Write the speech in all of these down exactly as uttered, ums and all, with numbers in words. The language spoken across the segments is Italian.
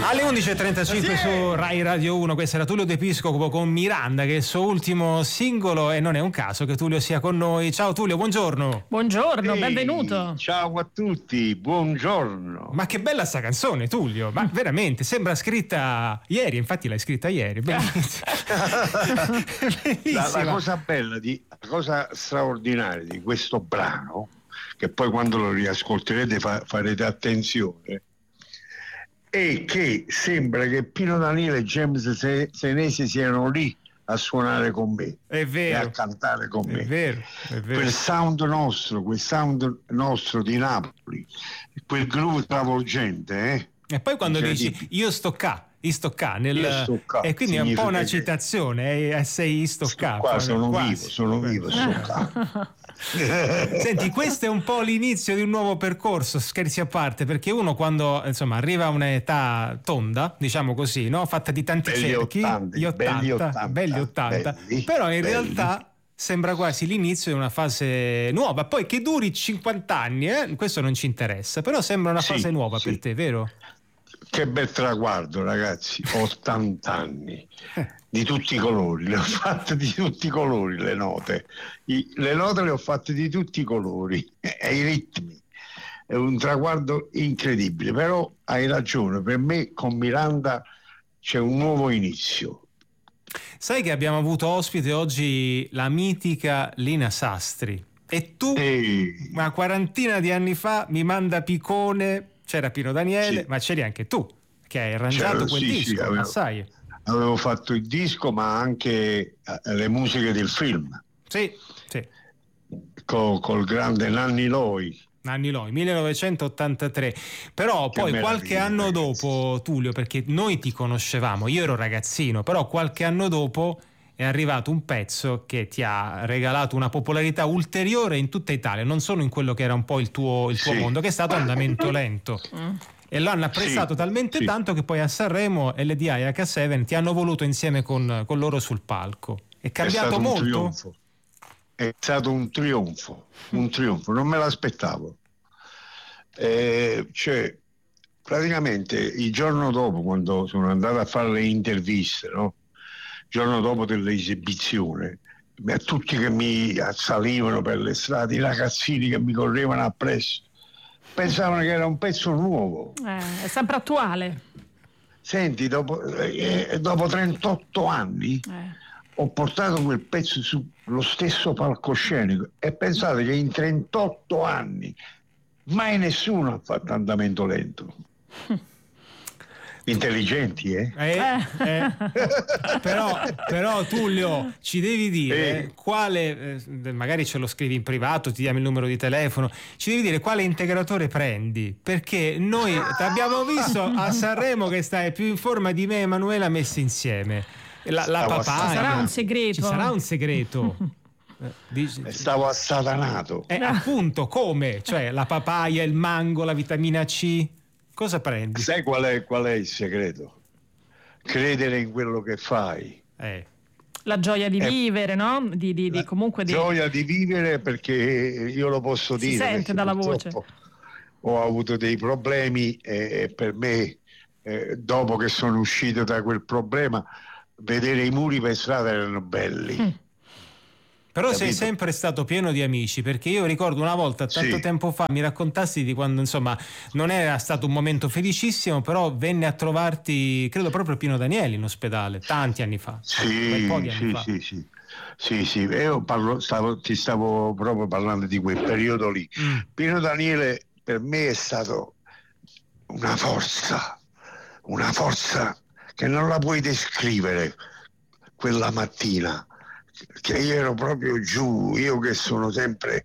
Alle undici e trentacinque sì. Su Rai Radio uno, questo era Tullio De Piscopo con Miranda, che è il suo ultimo singolo, e non è un caso che Tullio sia con noi. Ciao Tullio, buongiorno. Buongiorno, Ehi, benvenuto. Ciao a tutti, buongiorno. Ma che bella sta canzone, Tullio, ma veramente sembra scritta ieri, infatti l'hai scritta ieri. Bellissima. La, la cosa bella, di, la cosa straordinaria di questo brano, che poi quando lo riascolterete fa, farete attenzione, è che sembra che Pino Daniele e James Senesi siano lì a suonare con me, è vero, e a cantare con è me. Vero, è vero. Quel sound nostro, quel sound nostro di Napoli, quel groove travolgente, eh? E poi quando dici io sto qua, io sto qua, nel... io sto qua, e quindi è un po' una citazione, eh, sei sto qua. Qua sono quasi. vivo, sono vivo, sto qua. Senti, questo è un po' l'inizio di un nuovo percorso, scherzi a parte, perché uno quando insomma arriva a un'età tonda, diciamo così, no? Fatta di tanti belli cerchi, ottanta, gli ottanta, belli ottanta, belli ottanta, belli, però in belli. realtà sembra quasi l'inizio di una fase nuova, poi che duri cinquanta anni, eh? Questo non ci interessa, però sembra una sì, fase nuova sì. per te, vero? Che bel traguardo, ragazzi, ottanta anni di tutti i colori, le ho fatte di tutti i colori le note, I, le note le ho fatte di tutti i colori e i ritmi, è un traguardo incredibile, però hai ragione, per me con Miranda c'è un nuovo inizio. Sai che abbiamo avuto ospite oggi la mitica Lina Sastri, e tu Ehi. una quarantina di anni fa mi manda Picone, c'era Pino Daniele, Sì. ma c'eri anche tu che hai arrangiato C'era, quel sì, disco, sì, avevo, assai. avevo fatto il disco ma anche le musiche del film. Sì, sì. Col, col grande Nanni Loi. Nanni Loi, millenovecentottantatré. Però Che poi meraviglia, qualche anno ragazzi. dopo, Tullio, perché noi ti conoscevamo, io ero ragazzino, però qualche anno dopo è arrivato un pezzo che ti ha regalato una popolarità ulteriore in tutta Italia, non solo in quello che era un po' il tuo, il tuo Sì. mondo, che è stato Andamento Lento. E lo hanno apprezzato Sì, talmente sì. tanto che poi a Sanremo L D A e H sette ti hanno voluto insieme con, con loro sul palco. È cambiato è stato molto? Un trionfo. È stato un trionfo, un trionfo, non me l'aspettavo. Eh, cioè, praticamente il giorno dopo, quando sono andato a fare le interviste, no? Il giorno dopo dell'esibizione, a tutti che mi assalivano per le strade, i ragazzini che mi correvano appresso, pensavano che era un pezzo nuovo. Eh, è sempre attuale. Senti, dopo, eh, dopo trentotto anni Eh. ho portato quel pezzo sullo stesso palcoscenico e pensate che in trentotto anni mai nessuno ha fatto Andamento Lento. Intelligenti, eh? Eh, eh. però, però Tullio, ci devi dire Eh. quale, eh, magari ce lo scrivi in privato, ti diamo il numero di telefono, ci devi dire quale integratore prendi, perché noi ti abbiamo visto a Sanremo che stai più in forma di me e Emanuela messi insieme. La, la Stavo papaya. Ci sarà un segreto. Ci sarà un segreto. Eh, dici- Stavo assatanato. eh, appunto, come? Cioè la papaya, il mango, la vitamina C, cosa prendi? Sai qual è, qual è il segreto? Credere in quello che fai. Eh. La gioia di Eh, vivere, no? Di, di, di La comunque di... gioia di vivere, perché io lo posso Si dire. sente perché dalla purtroppo ho avuto dei problemi e, e per me, eh, dopo che sono uscito da quel problema, vedere i muri per strada erano belli. Mm. Però sei Capito? sempre stato pieno di amici, perché io ricordo una volta, tanto Sì. tempo fa, mi raccontasti di quando insomma non era stato un momento felicissimo, però venne a trovarti, credo proprio Pino Daniele in ospedale, tanti anni fa. un bel po' Sì, di anni sì, fa. sì, sì, sì, sì. Io parlo, stavo, ti stavo proprio parlando di quel periodo lì. Mm. Pino Daniele per me è stato una forza, una forza che non la puoi descrivere quella mattina, che io ero proprio giù, io che sono sempre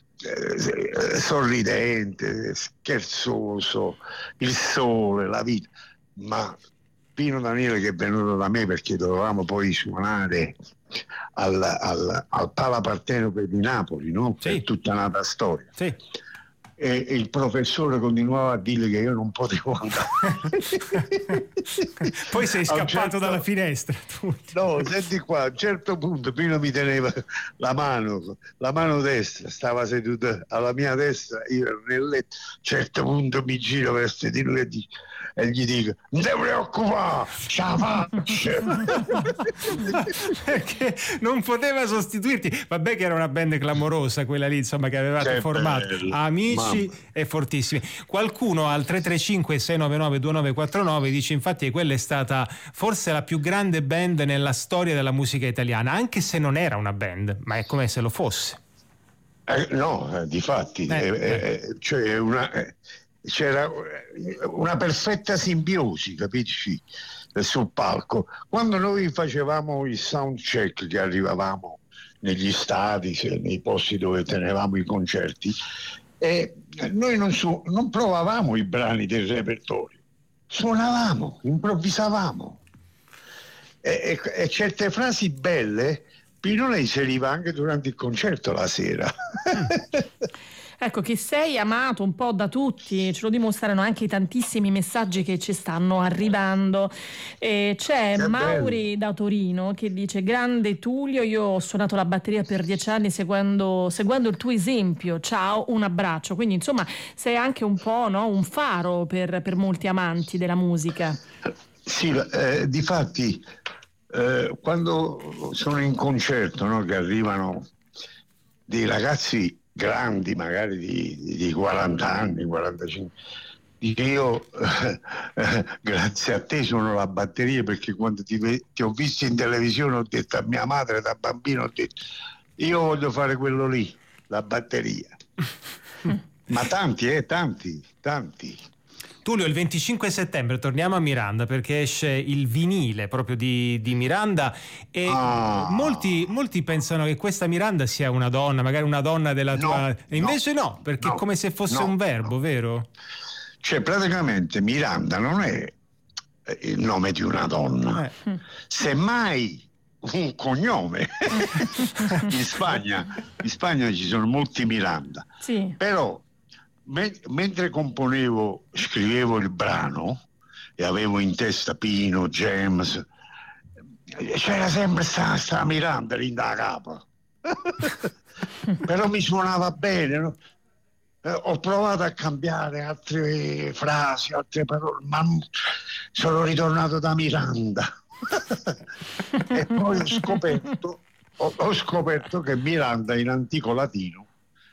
eh, sorridente, scherzoso, il sole, la vita, ma Pino Daniele che è venuto da me perché dovevamo poi suonare al, al, al Pala Partenope di Napoli, no? Sì. Per tutta un'altra storia. Sì. e, e il professore continuava a dire che io non potevo andare. Poi sei scappato certo... dalla finestra tu. No, senti qua, a un certo punto Pino mi teneva la mano, la mano destra, stava seduta alla mia destra, io ero nel letto. A un certo punto mi giro verso di lui e, dico, e gli dico: non ti preoccupare, ce la faccio. Perché non poteva sostituirti. Vabbè che era una band clamorosa quella lì, insomma, che avevate Che formato, bello. amici Mamma. e fortissimi. Qualcuno al tre tre cinque sei nove nove due nove quattro nove dice infatti che quella è stata forse la più grande band nella storia della musica italiana, anche se non era una band, ma è come se lo fosse. Eh, no, eh, difatti, Eh, eh, eh. eh, cioè una, eh, c'era una perfetta simbiosi, capisci, eh, sul palco. Quando noi facevamo il sound check, che arrivavamo negli stadi, se- nei posti dove tenevamo i concerti, e noi non, su- non provavamo i brani del repertorio, suonavamo, improvvisavamo. E, e- e certe frasi belle Pino le inseriva anche durante il concerto la sera. Ecco, che sei amato un po' da tutti, ce lo dimostrano anche i tantissimi messaggi che ci stanno arrivando. E c'è Che Mauri da Torino che dice: grande Tullio, io ho suonato la batteria per dieci anni seguendo, seguendo il tuo esempio, ciao, un abbraccio. Quindi insomma sei anche un po', no, un faro per, per molti amanti della musica. Sì, eh, difatti eh, quando sono in concerto, no, che arrivano dei ragazzi grandi, magari di, di quaranta anni, quarantacinque, dico io eh, eh, grazie a te suono la batteria, perché quando ti, ve- ti ho visto in televisione ho detto a mia madre da bambino, ho detto io voglio fare quello lì, la batteria. Ma tanti, eh, tanti, tanti. Tullio, il venticinque settembre torniamo a Miranda perché esce il vinile proprio di, di Miranda e Ah. molti, molti pensano che questa Miranda sia una donna, magari una donna della No, tua... E invece no, no, perché no, è come se fosse no, un verbo, no. vero? Cioè praticamente Miranda non è eh, il nome di una donna, Eh. semmai un cognome. in Spagna in Spagna ci sono molti Miranda, Sì. però me- mentre componevo, scrivevo il brano e avevo in testa Pino, James, c'era sempre sta, sta Miranda lì da capo. Però mi suonava bene, no? Eh, ho provato a cambiare altre frasi, altre parole, ma sono ritornato da Miranda. E poi ho scoperto, ho, ho scoperto che Miranda in antico latino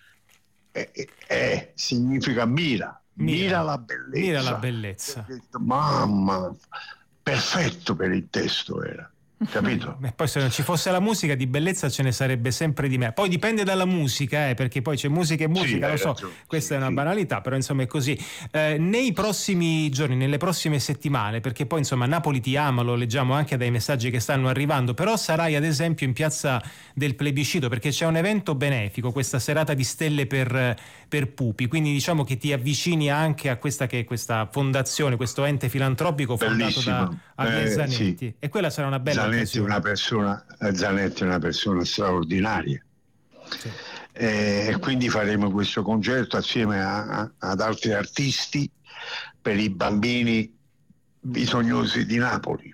è, è- è- significa mira, mira, Mira. la bellezza. Mira la bellezza. Ho detto, mamma, perfetto per il testo era, capito? E poi se non ci fosse la musica di bellezza ce ne sarebbe sempre di me. Poi dipende dalla musica, eh, perché poi c'è musica e musica, hai lo so, ragione, questa sì, è una sì. banalità, però insomma è così. Eh, nei prossimi giorni, nelle prossime settimane, perché poi insomma Napoli ti ama, lo leggiamo anche dai messaggi che stanno arrivando, però sarai ad esempio in piazza del Plebiscito perché c'è un evento benefico, questa serata di stelle per, per pupi, quindi diciamo che ti avvicini anche a questa che è questa fondazione, questo ente filantropico fondato da Bellissimo. Javier Eh, Zanetti, sì. e quella sarà una bella Zanetti è occasione. una persona, eh, Zanetti è una persona straordinaria. Sì. Eh, E quindi faremo questo concerto assieme a- a- ad altri artisti per i bambini bisognosi di Napoli,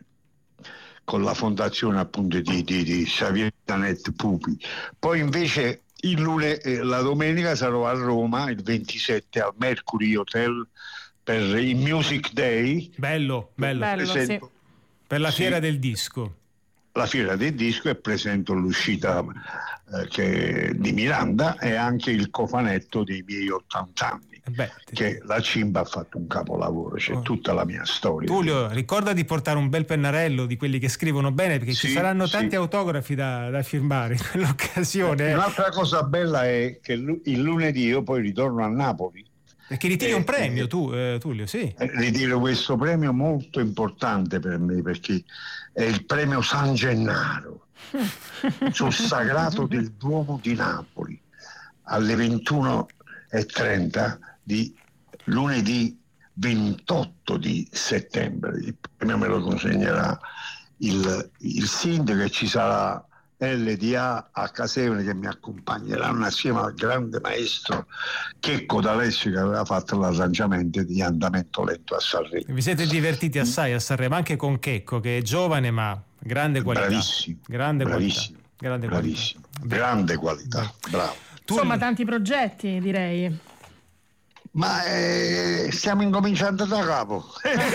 con la fondazione appunto di, di, di Xavier Zanetti Pupi. Poi invece il lune- eh, la domenica sarò a Roma il ventisette al Mercury Hotel per il Music Day. Bello, bello. Bello, Presento Per la Sì. fiera del disco. la fiera del disco e presento l'uscita eh, che- di Miranda e anche il cofanetto dei miei ottanta anni, Eh beh, che la Cimba ha fatto un capolavoro, c'è Oh. tutta la mia storia. Tullio, ricorda di portare un bel pennarello di quelli che scrivono bene, perché ci Sì, saranno sì. tanti autografi da, da firmare in quell'occasione. eh. Un'altra cosa bella è che lu- il lunedì io poi ritorno a Napoli. Perché ritiri Eh, un premio eh, tu, eh, Tullio, sì. Eh, Ritiro questo premio molto importante per me, perché è il premio San Gennaro sul sagrato del Duomo di Napoli alle ventuno e trenta di lunedì ventotto di settembre. Il premio me lo consegnerà il, il sindaco e ci sarà L D A a Casevene, che mi accompagneranno assieme al grande maestro Checco D'Alessio, che aveva fatto l'arrangiamento di Andamento Lento a Sanremo. Vi siete divertiti assai a Sanremo, anche con Checco, che è giovane ma grande qualità. Bravissimo, grande bravissimo, qualità. Grande bravissimo, qualità. grande qualità, bravo. Insomma, tanti progetti, direi. Ma eh, stiamo incominciando da capo.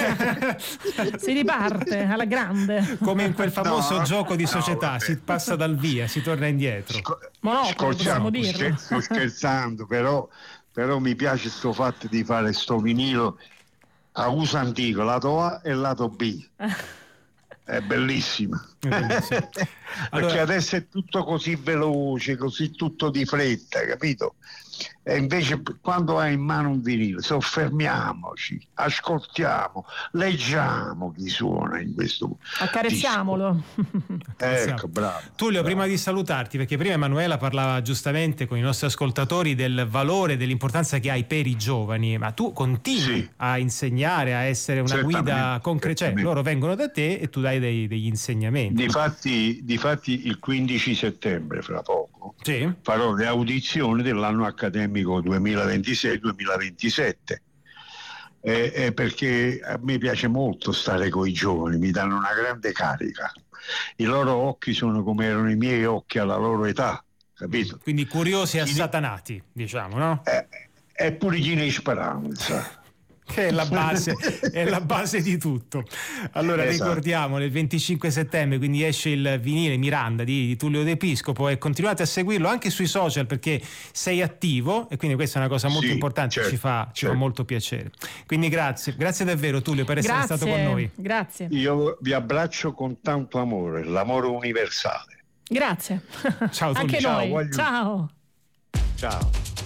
Si riparte alla grande. Come in quel famoso No, gioco di no, società, vabbè. si passa dal via, si torna indietro. Sco- Monopolo, possiamo scherziamo, dirlo. scher- sto scherzando, però, però mi piace sto fatto di fare sto vinilo a uso antico, lato A e lato B. È bellissima. È bellissimo. Perché Allora- adesso è tutto così veloce, così tutto di fretta, capito? E invece quando hai in mano un vinile, soffermiamoci, ascoltiamo, leggiamo chi suona in questo Accarezziamolo. disco. Ecco, bravo. Tullio, bravo. prima di salutarti, perché prima Emanuela parlava giustamente con i nostri ascoltatori del valore, dell'importanza che hai per i giovani, ma tu continui Sì. a insegnare, a essere una Certamente, guida concreta, cioè certamente. loro vengono da te e tu dai dei- degli insegnamenti. Difatti, difatti il quindici settembre, fra poco, Sì? farò le audizioni dell'anno accademico duemilaventisei duemilaventisette. Eh, eh, perché a me piace molto stare con i giovani, mi danno una grande carica. I loro occhi sono come erano i miei occhi alla loro età, capito? Quindi curiosi e assatanati, diciamo, no? Eh, è purigina in speranza. Che è la base, è la base di tutto. Allora Esatto. ricordiamo, il venticinque settembre quindi esce il vinile Miranda di, di Tullio De Piscopo, e continuate a seguirlo anche sui social, perché sei attivo e quindi questa è una cosa molto Sì, importante, certo, ci fa, ci fa certo. molto piacere. Quindi grazie, grazie davvero Tullio per essere Grazie, stato con noi. grazie. Io vi abbraccio con tanto amore, l'amore universale. Grazie. Ciao, Tullio. Anche Ciao, noi. voglio- Ciao. Ciao.